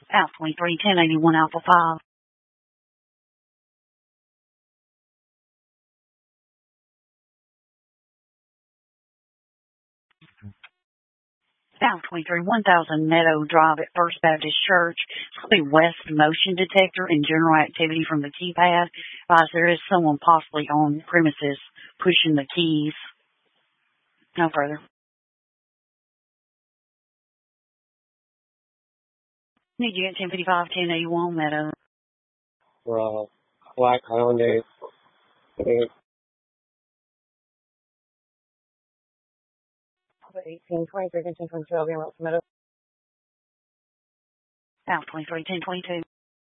South 23, 1081 Alpha 5. South 23, 1000 Meadow Drive at First Baptist Church. It's going to be west motion detector and general activity from the keypad. Advise there is someone possibly on premises pushing the keys. No further. Need you at 1055, 1081 Meadow. Black Hyundai. 1823, 1022, Meadow. South 23, 1022.